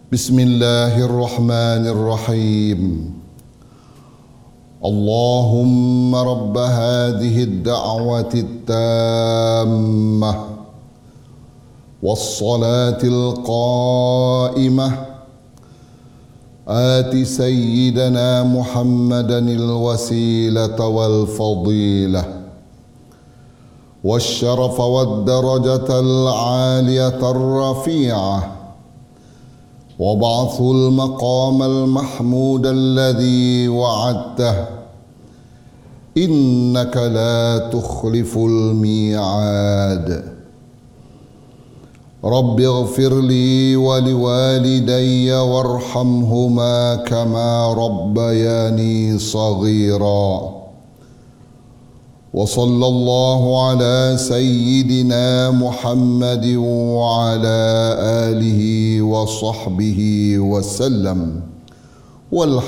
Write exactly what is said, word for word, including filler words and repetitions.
بسم الله الرحمن الرحيم. اللهم رب هذه الدعوة التامة والصلاة القائمة آت سيدنا محمدا الوسيلة والفضيلة والشرف والدرجة العالية الرفيعة وابعثه المقام المحمود الذي وعدته إنك لا تخلف الميعاد. رب اغفر لي ولوالدي وارحمهما كما ربياني صغيرا. وصلى الله على سيدنا محمد وعلى آله وصحبه وسلم. والحمد